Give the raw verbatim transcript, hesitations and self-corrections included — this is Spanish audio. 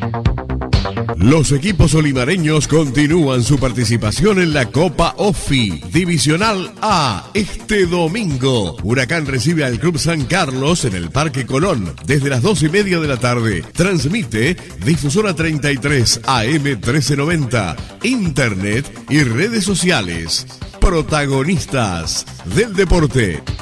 Los equipos olimareños continúan su participación en la Copa OFI Divisional A. Este domingo, Huracán recibe al Club San Carlos en el Parque Colón desde las dos y media de la tarde. Transmite Difusora treinta y tres A M trece noventa, Internet y redes sociales. Protagonistas del deporte.